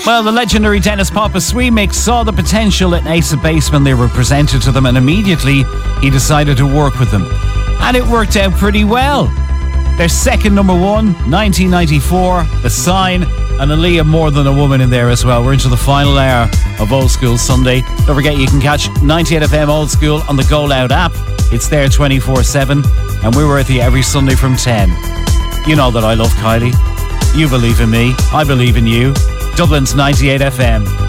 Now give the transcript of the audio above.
Well, the legendary Dennis Pappas Sweemix saw the potential in Ace of Base when they were presented to them, and immediately he decided to work with them. And it worked out pretty well. Their second number one, 1994, The Sign, and Aaliyah, More Than a Woman in there as well. We're into the final hour of Old School Sunday. Don't forget you can catch 98FM Old School on the Go Loud app. It's there 24/7, and we're with you every Sunday from 10. You know that I love Kylie. You believe in me. I believe in you. Dublin's 98FM.